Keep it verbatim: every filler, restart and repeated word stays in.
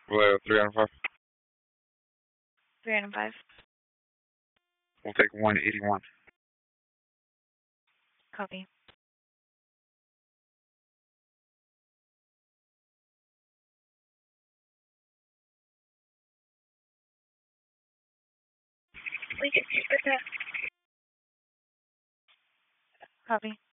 Vallejo, three out of five. three out of five. We'll take one eighty-one. Copy. We can keep it there. Copy.